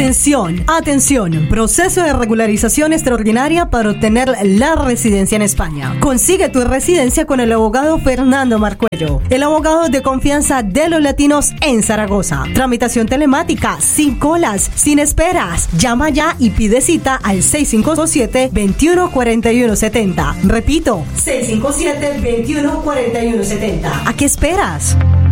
Atención, atención, proceso de regularización extraordinaria para obtener la residencia en España. Consigue tu residencia con el abogado Fernando Marcuello, el abogado de confianza de los latinos en Zaragoza. Tramitación telemática, sin colas, sin esperas. Llama ya y pide cita al 657-214170. Repito, 657-214170. ¿A qué esperas?